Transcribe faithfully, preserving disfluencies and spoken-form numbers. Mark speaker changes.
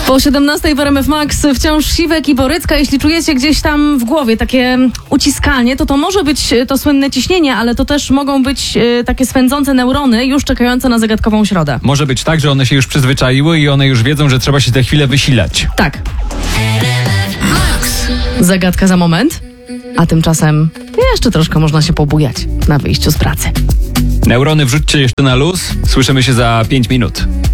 Speaker 1: Po siedemnastej w R M F Max wciąż Siwek i Borycka. Jeśli czujecie gdzieś tam w głowie takie uciskanie, to to może być to słynne ciśnienie, ale to też mogą być e, takie swędzące neurony już czekające na zagadkową środę.
Speaker 2: Może być tak, że one się już przyzwyczaiły i one już wiedzą, że trzeba się za chwilę wysilać.
Speaker 1: Tak. Zagadka za moment, a tymczasem jeszcze troszkę można się pobujać na wyjściu z pracy.
Speaker 2: Neurony wrzućcie jeszcze na luz. Słyszymy się za pięć minut.